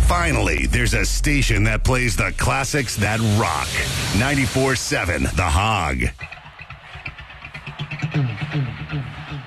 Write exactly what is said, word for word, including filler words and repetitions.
Finally, there's a station that plays the classics that rock. ninety-four seven The Hog.